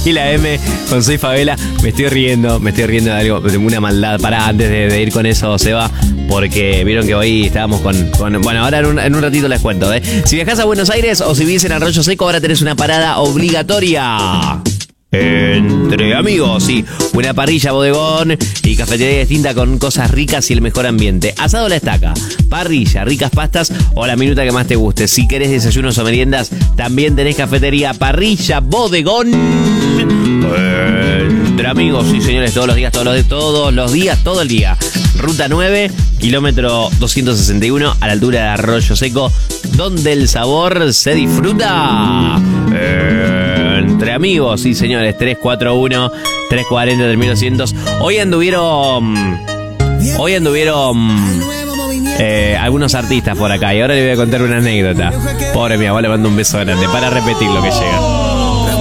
y la M con Soy Favela. Me estoy riendo de algo, de una maldad. Pará, antes de ir con eso, Seba, porque vieron que hoy estábamos con bueno, ahora en un ratito les cuento, Si viajás a Buenos Aires o si vivís en Arroyo Seco, ahora tenés una parada obligatoria. Entre amigos, sí. Una parrilla, bodegón y cafetería distinta con cosas ricas y el mejor ambiente. Asado a la estaca, parrilla, ricas pastas o la minuta que más te guste. Si querés desayunos o meriendas, también tenés cafetería, parrilla, bodegón. Entre amigos, sí señores, todos los días, todo el día. Ruta 9, kilómetro 261, a la altura de Arroyo Seco, donde el sabor se disfruta. Entre amigos, sí señores, 341-340-3200. Hoy anduvieron algunos artistas por acá y ahora les voy a contar una anécdota. Pobre mi abuela, le mando un beso grande para repetir lo que llega.